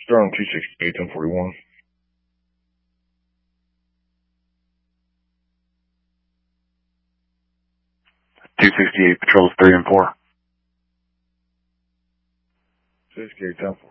Start on 268, 1041. 268 patrols 3 and 4. 68, 1041.